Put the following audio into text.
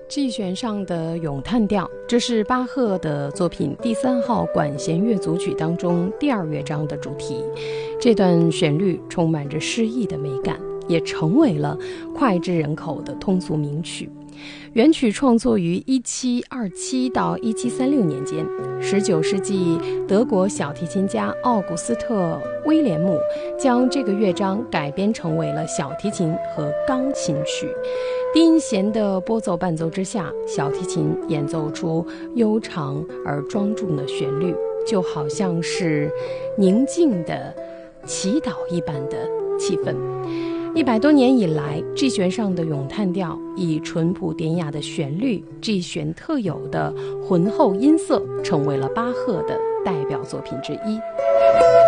G 弦上的咏叹调，这是巴赫的作品第3号管弦乐组曲当中第2乐章的主题。这段旋律充满着诗意的美感，也成为了脍炙人口的通俗名曲。原曲创作于1727到1736年间，19世纪德国小提琴家奥古斯特·威廉姆将这个乐章改编成为了小提琴和钢琴曲。低音弦的拨奏伴奏之下，小提琴演奏出悠长而庄重的旋律，就好像是宁静的祈祷一般的气氛。100多年以来， G 弦上的咏叹调以淳朴典雅的旋律， G 弦特有的浑厚音色，成为了巴赫的代表作品之一。